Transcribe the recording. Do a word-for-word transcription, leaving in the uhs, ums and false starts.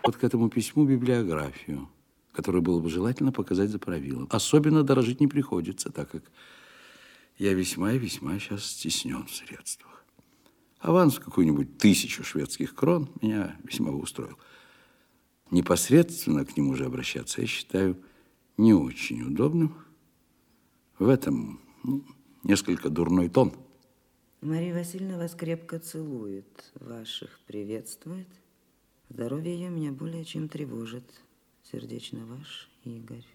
вот к этому письму библиографию, которую было бы желательно показать за правилом. Особенно дорожить не приходится, так как я весьма и весьма сейчас стеснен в средствах. Аванс в какую-нибудь тысячу шведских крон меня весьма бы устроил. Непосредственно к нему же обращаться я считаю не очень удобным. В этом ну, несколько дурной тон. Мария Васильевна вас крепко целует, ваших приветствует. Здоровье ее меня более чем тревожит. Сердечно ваш, Игорь.